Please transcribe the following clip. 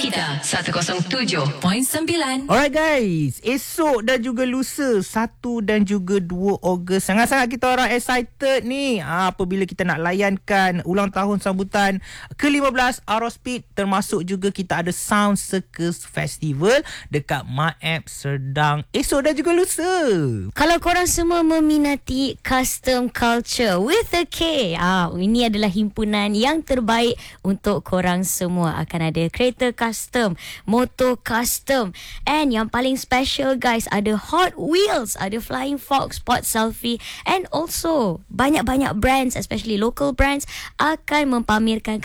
kita 107.9. Alright guys, esok dan juga lusa 1 dan juga 2 Ogos sangat-sangat kita orang excited ni apabila kita nak layankan ulang tahun sambutan ke-15 Aerospeed, termasuk juga kita ada Sound Circus Festival dekat Maep Serdang esok dan juga lusa. Kalau korang semua meminati custom culture with a K, ini adalah himpunan yang terbaik untuk korang semua. Akan ada kereta custom, motor custom, and yang paling special guys, ada Hot Wheels, ada Flying Fox, Spot Selfie, and also banyak-banyak brands, especially local brands akan mempamerkan